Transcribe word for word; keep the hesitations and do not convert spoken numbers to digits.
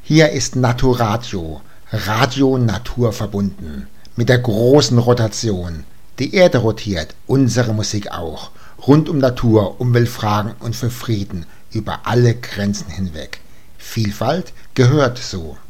Hier ist Naturadio, Radio naturverbunden, mit der großen Rotation. Die Erde rotiert, unsere Musik auch, rund um Natur, Umweltfragen und für Frieden über alle Grenzen hinweg. Vielfalt gehört so.